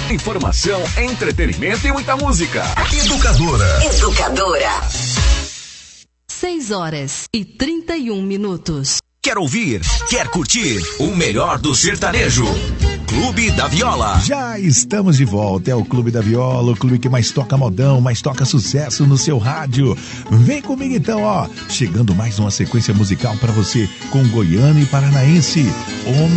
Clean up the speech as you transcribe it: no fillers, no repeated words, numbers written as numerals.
Informação, entretenimento e muita música. Educadora. 6h31. Quer ouvir? Quer curtir? O melhor do sertanejo. Clube da Viola. Já estamos de volta, é o Clube da Viola, o clube que mais toca modão, mais toca sucesso no seu rádio. Vem comigo então, ó, chegando mais uma sequência musical para você com goiano e paranaense.